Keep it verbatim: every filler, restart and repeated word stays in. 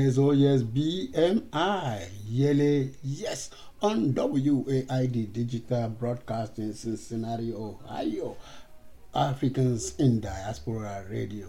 yes, oh yes, B M I, Yele, yes, on W A I D Digital Broadcasting, Cincinnati, Ohio, Africans in Diaspora Radio.